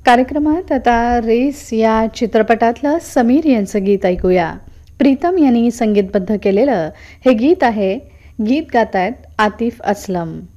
कार्यक्रमात आता रेस या चित्रपटातलं समीर यांचं गीत ऐकूया. प्रीतम यांनी संगीतबद्ध केलेलं हे गीत आहे. गीत गातायत आतिफ अस्लम.